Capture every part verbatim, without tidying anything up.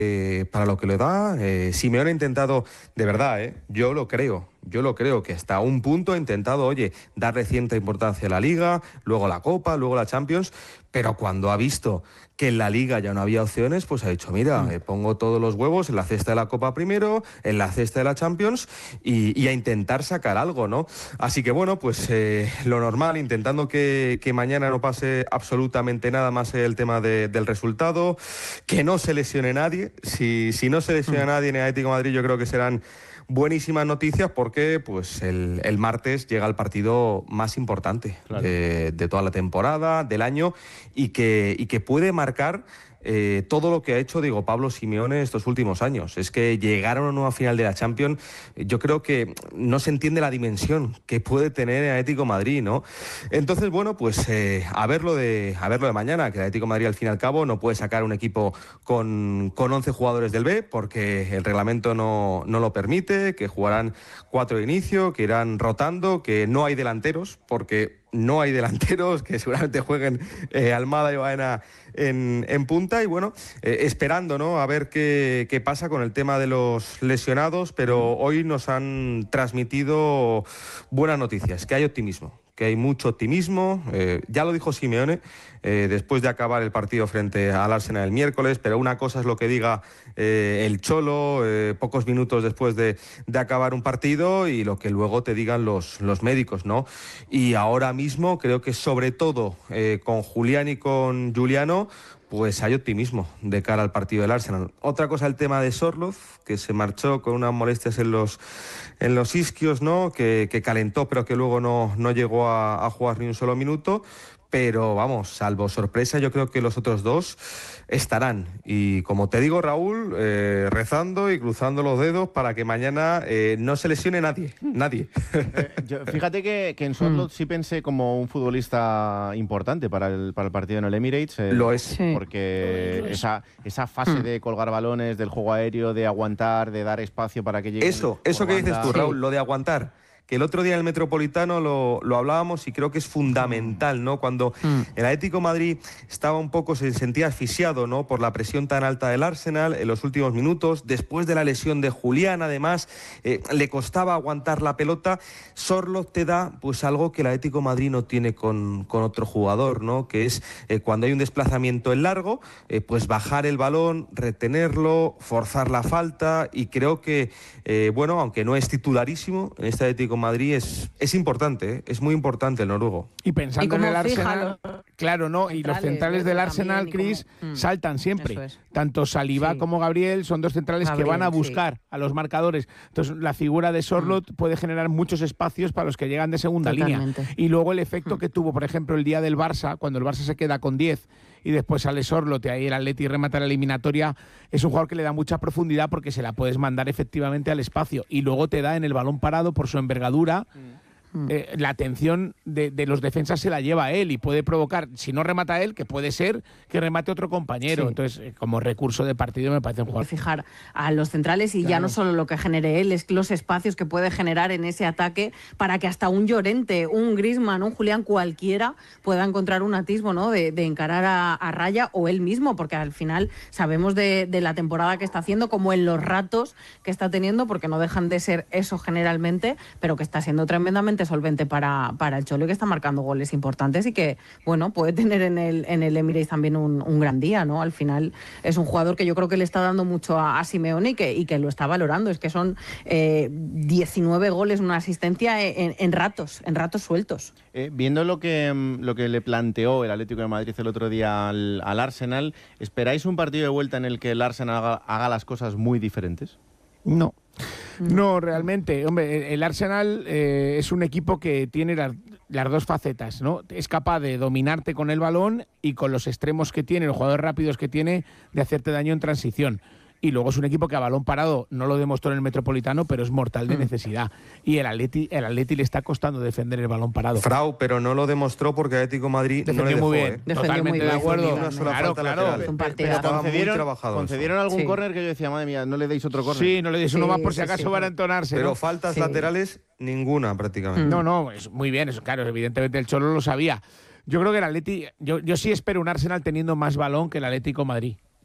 eh, para lo que le da. Eh, Simeone ha intentado, de verdad, eh, yo lo creo, yo lo creo que hasta un punto ha intentado, oye, darle cierta importancia a la Liga, luego la Copa, luego la Champions, pero cuando ha visto que en la Liga ya no había opciones, pues ha dicho, mira, mm. eh, pongo todos los huevos en la cesta de la Copa primero, en la cesta de la Champions y, y a intentar sacar algo, ¿no? Así que bueno, pues eh, lo normal, intentando que, que mañana no pase absolutamente nada más el tema de, del resultado, que no se lesione nadie. Si, si no se lesiona mm. nadie en el Atlético de Madrid, yo creo que serán buenísimas noticias porque pues el, el martes llega el partido más importante claro. de, de toda la temporada, del año, y que, y que puede marcar eh, todo lo que ha hecho Diego Pablo Simeone estos últimos años. Es que llegar a una nueva final de la Champions, yo creo que no se entiende la dimensión que puede tener el Atlético de Madrid, ¿no? Entonces, bueno, pues eh, a verlo de a verlo de mañana, que el Atlético de Madrid al fin y al cabo no puede sacar un equipo con, con once jugadores del B, porque el reglamento no, no lo permite, que jugarán cuatro de inicio, que irán rotando, que no hay delanteros, porque no hay delanteros, que seguramente jueguen eh, Almada y Baena en, en punta, y bueno, eh, esperando, ¿no?, a ver qué, qué pasa con el tema de los lesionados, pero hoy nos han transmitido buenas noticias, que hay optimismo, que hay mucho optimismo, eh, ya lo dijo Simeone eh, después de acabar el partido frente al Arsenal el miércoles, pero una cosa es lo que diga eh, el Cholo eh, pocos minutos después de, de acabar un partido y lo que luego te digan los, los médicos, ¿no? Y ahora mismo creo que sobre todo eh, con Julián y con Giuliano, pues hay optimismo de cara al partido del Arsenal. Otra cosa, el tema de Sorloth, que se marchó con unas molestias en los, en los isquios, ¿no?, que, que calentó, pero que luego no, no llegó a, a jugar ni un solo minuto. Pero vamos, salvo sorpresa, yo creo que los otros dos estarán. Y como te digo, Raúl, eh, rezando y cruzando los dedos para que mañana eh, no se lesione nadie, nadie. Eh, yo, fíjate que, que en Sorloth sí pensé como un futbolista importante para el, para el partido en el Emirates. Eh, Lo es. sí. Porque esa, esa fase mm. de colgar balones, del juego aéreo, de aguantar, de dar espacio para que llegue... Eso, eso que dices tú, Raúl, sí. Lo de aguantar. Que el otro día en el Metropolitano lo, lo hablábamos y creo que es fundamental, ¿no? Cuando mm. el Atlético de Madrid estaba un poco, se sentía asfixiado, ¿no?, por la presión tan alta del Arsenal en los últimos minutos, después de la lesión de Julián, además, eh, le costaba aguantar la pelota. Sorloth te da pues algo que el Atlético de Madrid no tiene con, con otro jugador, ¿no?, que es eh, cuando hay un desplazamiento en largo, eh, pues bajar el balón, retenerlo, forzar la falta, y creo que, eh, bueno, aunque no es titularísimo en este Atlético de Madrid, es, es importante, ¿eh? Es muy importante el noruego. Y pensando ¿Y en el Arsenal, los... claro, ¿no? Y los centrales del Arsenal, Chris, como... saltan siempre. Es. Tanto Saliba sí. como Gabriel son dos centrales Gabriel, que van a buscar sí. a los marcadores. Entonces, la figura de Sorloth mm. puede generar muchos espacios para los que llegan de segunda Totalmente. línea. Y luego el efecto mm. que tuvo, por ejemplo, el día del Barça, cuando el Barça se queda con diez y después sale Sorloth y ahí el Atleti remata la eliminatoria, es un jugador que le da mucha profundidad porque se la puedes mandar efectivamente al espacio y luego te da en el balón parado por su envergadura. Mm. Eh, la atención de, de los defensas se la lleva a él y puede provocar, si no remata él, que puede ser que remate otro compañero. Sí. Entonces, eh, como recurso de partido me parece un jugador. Fijar a los centrales y claro. ya no solo lo que genere él, es los espacios que puede generar en ese ataque para que hasta un Llorente, un Griezmann, un Julián, cualquiera pueda encontrar un atisbo, ¿no?, de, de encarar a, a raya, o él mismo, porque al final sabemos de, de la temporada que está haciendo, como en los ratos que está teniendo, porque no dejan de ser eso generalmente, pero que está siendo tremendamente solvente para, para el Cholo, que está marcando goles importantes y que, bueno, puede tener en el, en el Emirates también un, un gran día, ¿no? Al final es un jugador que yo creo que le está dando mucho a, a Simeone y que, y que lo está valorando. Es que son eh, diecinueve goles, una asistencia en, en ratos, en ratos sueltos. Eh, viendo lo que, lo que le planteó el Atlético de Madrid el otro día al, al Arsenal, ¿esperáis un partido de vuelta en el que el Arsenal haga, haga las cosas muy diferentes? No. No, realmente, hombre, el Arsenal eh, es un equipo que tiene las, las dos facetas, ¿no? Es capaz de dominarte con el balón y con los extremos que tiene, los jugadores rápidos que tiene, de hacerte daño en transición. Y luego es un equipo que a balón parado no lo demostró en el Metropolitano, pero es mortal de necesidad. Y el Atleti, el Atleti le está costando defender el balón parado. Frau, pero no lo demostró porque Atlético de Madrid defendió no le dejó, muy bien. ¿eh? Totalmente muy bien. De acuerdo. Una sola claro, falta claro. lateral. Un partido. Pero concedieron, concedieron algún sí. córner que yo decía, madre mía, no le deis otro córner. Sí, no le deis uno sí, más por si sí, acaso sí, van a sí. entonarse. Pero ¿no? faltas sí. laterales, ninguna prácticamente. No, no, es muy bien, eso, claro, evidentemente el Cholo lo sabía. Yo creo que el Atleti, yo, yo sí espero un Arsenal teniendo más balón que el Atlético de Madrid.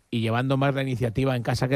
y llevando más la iniciativa en casa que